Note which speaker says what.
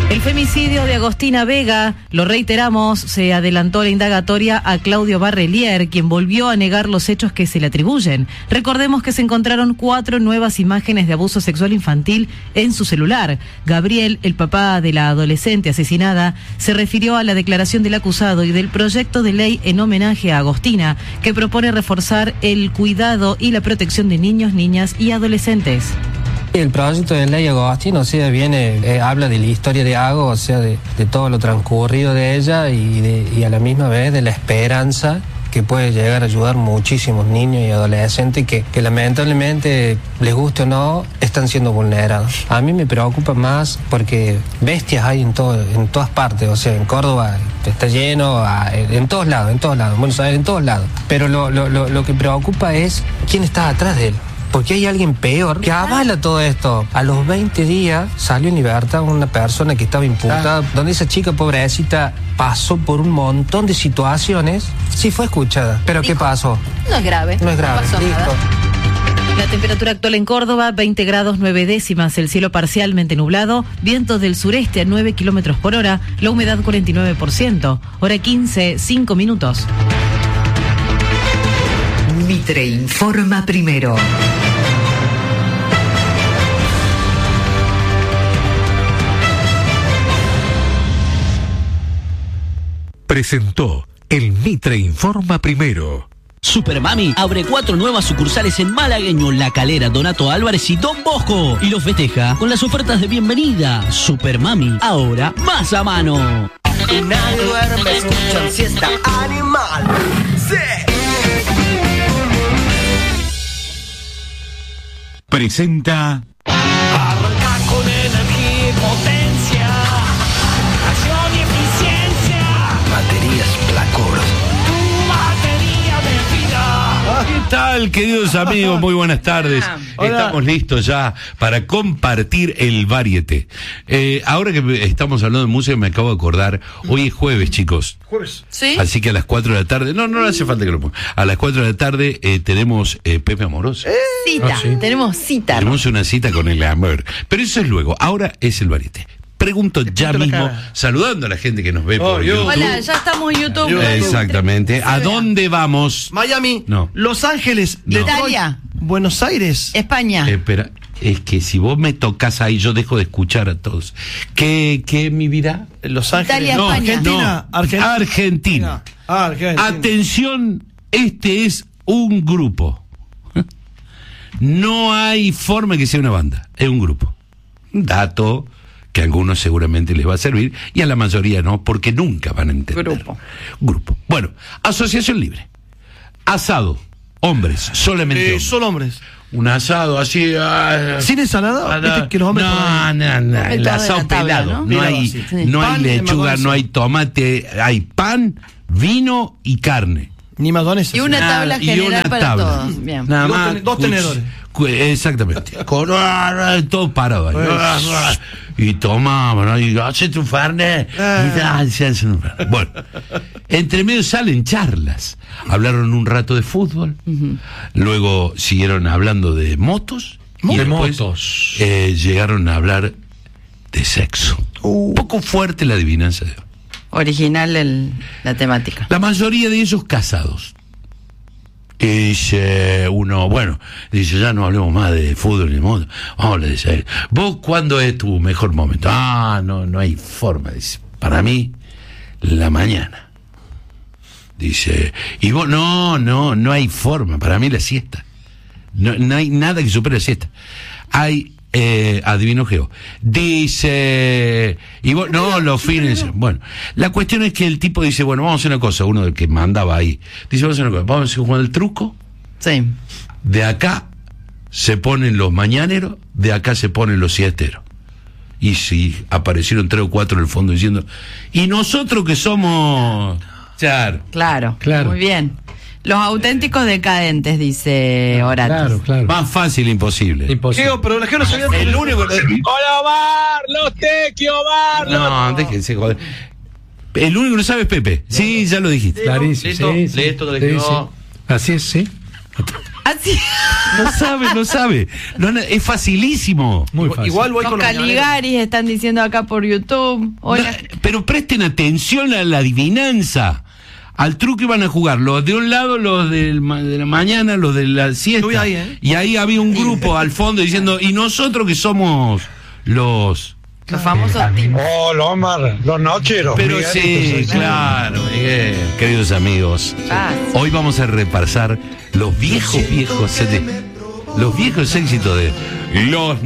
Speaker 1: El femicidio de Agostina Vega, lo reiteramos, se adelantó la indagatoria a Claudio Barrelier, quien volvió a negar los hechos que se le atribuyen. Recordemos que se encontraron 4 nuevas imágenes de abuso sexual infantil en su celular. Gabriel, el papá de la adolescente asesinada, se refirió a la declaración del acusado y del proyecto de ley en homenaje a Agostina, que propone reforzar el cuidado y la protección de niños, niñas y adolescentes.
Speaker 2: El proyecto de ley Agostina, o sea, habla de la historia de Ago, o sea, de todo lo transcurrido de ella y a la misma vez de la esperanza que puede llegar a ayudar muchísimos niños y adolescentes que lamentablemente, les guste o no, están siendo vulnerados. A mí me preocupa más porque bestias hay en todas partes, o sea, en Córdoba está lleno, en todos lados, Buenos Aires, en todos lados. Pero lo que preocupa es quién está atrás de él. Porque hay alguien peor que avala todo esto. A los 20 días salió en libertad una persona que estaba imputada, donde esa chica pobrecita pasó por un montón de situaciones. Sí fue escuchada. ¿Pero qué pasó?
Speaker 1: No es grave.
Speaker 2: No es grave.
Speaker 1: Pasó
Speaker 2: Listo.
Speaker 1: nada. La temperatura actual en Córdoba, 20 grados 9 décimas, el cielo parcialmente nublado, vientos del sureste a 9 kilómetros por hora, la humedad 49%, hora 15, 5 minutos.
Speaker 3: Mitre informa primero.
Speaker 4: Presentó el Mitre Informa Primero.
Speaker 5: Supermami abre 4 nuevas sucursales en Malagueño, La Calera, Donato Álvarez y Don Bosco. Y los festeja con las ofertas de bienvenida. Supermami, ahora más a mano.
Speaker 6: Y nadie duerme, escuchan siesta animal. ¡Sí!
Speaker 4: Presenta...
Speaker 6: Arranca con energía y potencia, acción y eficiencia. Baterías Placor. Tu batería de vida.
Speaker 7: ¿Qué tal, queridos amigos? Muy buenas tardes.
Speaker 8: Hola.
Speaker 7: Estamos listos ya para compartir el Varieté. Ahora que estamos hablando de música, me acabo de acordar, hoy es jueves, chicos.
Speaker 8: Jueves.
Speaker 1: ¿Sí?
Speaker 7: Así que a las 4 de la tarde, no hace falta que lo ponga. A las 4 de la tarde tenemos Pepe Amoroso.
Speaker 1: Cita,
Speaker 8: sí.
Speaker 1: tenemos cita.
Speaker 7: Tenemos una cita con el Amber. Pero eso es luego. Ahora es el Varieté. Pregunto ya
Speaker 8: la
Speaker 7: mismo,
Speaker 8: cara.
Speaker 7: saludando a la gente que nos ve por YouTube.
Speaker 1: Hola, ya estamos en YouTube.
Speaker 7: Exactamente. ¿A dónde vamos?
Speaker 8: Miami,
Speaker 7: No.
Speaker 8: Los Ángeles,
Speaker 7: No.
Speaker 8: Detroit,
Speaker 1: Italia.
Speaker 8: Buenos Aires.
Speaker 1: España.
Speaker 7: Espera, es que si vos me tocas ahí, yo dejo de escuchar a todos. ¿Qué mi vida?
Speaker 8: Los Ángeles.
Speaker 1: Italia,
Speaker 8: No,
Speaker 1: España.
Speaker 8: Argentina.
Speaker 7: Argentina.
Speaker 8: Argentina.
Speaker 7: Atención, este es un grupo. No hay forma que sea una banda, es un grupo. Un dato que a algunos seguramente les va a servir y a la mayoría no, porque nunca van a entender. Grupo. Bueno, asociación libre. Asado, hombres, solamente hombres.
Speaker 8: Solo hombres.
Speaker 7: Un asado así.
Speaker 8: ¿Sin ensalada? ¿Viste que los hombres ponen?
Speaker 7: No. El
Speaker 1: Todo
Speaker 7: asado
Speaker 1: de la tabla,
Speaker 7: pelado.
Speaker 1: ¿no?
Speaker 7: No
Speaker 8: Pelado,
Speaker 7: hay,
Speaker 8: sí.
Speaker 7: no hay
Speaker 8: Pan de
Speaker 7: lechuga,
Speaker 8: mayonesa.
Speaker 7: no hay tomate, hay pan, vino y carne.
Speaker 8: Ni mayonesa.
Speaker 1: Y una tabla
Speaker 7: Y
Speaker 1: general
Speaker 7: una
Speaker 1: para
Speaker 7: tabla.
Speaker 1: todos. Bien.
Speaker 7: Nada
Speaker 8: Dos
Speaker 7: más.
Speaker 8: ten- dos tenedores.
Speaker 7: Exactamente. Con todo parado ahí. Y tomamos, ¿no? Y hacete un farne. Bueno, entre medio salen charlas. Hablaron un rato de fútbol. Luego siguieron hablando de motos. Y
Speaker 8: De
Speaker 7: después,
Speaker 8: motos.
Speaker 7: llegaron a hablar de sexo. Un poco fuerte la adivinanza de hoy.
Speaker 1: Original la temática.
Speaker 7: La mayoría de ellos casados. Y dice uno, dice, ya no hablemos más de fútbol ni moto. Vamos a decir, ¿vos cuándo es tu mejor momento? No hay forma. Dice, para mí, la mañana. Dice, y vos, no hay forma. Para mí la siesta. No hay nada que supere la siesta. Hay, adivino Geo. Dice, y vos, los fines. Bueno, la cuestión es que el tipo dice, vamos a hacer una cosa, uno del que mandaba ahí. Dice, vamos a hacer una cosa, vamos a jugar el truco.
Speaker 1: Sí.
Speaker 7: De acá se ponen los mañaneros, de acá se ponen los siesteros. Y si aparecieron 3 o 4 en el fondo diciendo, y nosotros que somos...
Speaker 1: Claro.
Speaker 8: Claro.
Speaker 1: Muy bien. Los auténticos decadentes, dice Horatis.
Speaker 8: Claro.
Speaker 7: Más fácil imposible.
Speaker 8: Geo, pero la Geo no sabía.
Speaker 7: El único...
Speaker 6: ¡Hola, Omar! ¡Los tequio, Omar!
Speaker 7: No, déjense joder. El único que no sabe es Pepe. Sí, ya lo dijiste.
Speaker 8: Clarísimo.
Speaker 6: ¿Listo?
Speaker 8: Sí, sí.
Speaker 6: Listo, te lo
Speaker 8: Sí,
Speaker 6: digo.
Speaker 8: sí. Así es, sí.
Speaker 1: Así.
Speaker 7: No sabe. Es facilísimo.
Speaker 8: Muy fácil. Igual voy
Speaker 1: Los
Speaker 8: con los
Speaker 1: Caligaris están diciendo acá por YouTube. Hola.
Speaker 7: Pero presten atención a la adivinanza. Al truco iban a jugar los de un lado, los de la mañana, los de la siesta. Y ahí había un grupo al fondo diciendo, y nosotros que somos los
Speaker 1: famosos tipos.
Speaker 9: Hola, Omar, los nocheros.
Speaker 7: Pero
Speaker 9: Miguel,
Speaker 7: sí, claro, Miguel. Queridos amigos, hoy vamos a repasar los viejos éxitos de los